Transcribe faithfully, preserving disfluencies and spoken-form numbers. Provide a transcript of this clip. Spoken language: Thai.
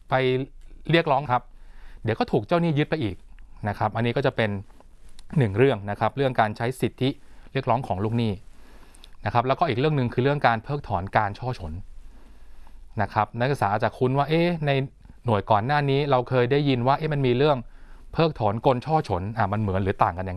ไปเรียกร้องครับเดี๋ยวก็ถูกเจ้าหนี้ยึดไปอีกนะครับอันนี้ก็จะเป็นหนึ่งเรื่องนะครับเรื่องการใช้สิทธิเรียกร้องของลูกหนี้นะครับแล้วก็อีกเรื่องนึงคือเรื่องการเพิกถอนการช่อฉนนะครับนักศึกษาอาจจะคุ้นว่าเอ๊ะในหน่วยก่อนหน้านี้เราเคยได้ยินว่าเอ๊ะมันมีเรื่องเพิกถอนกลช่อฉนอ่ะมันเหมือนหรือต่างกันยัง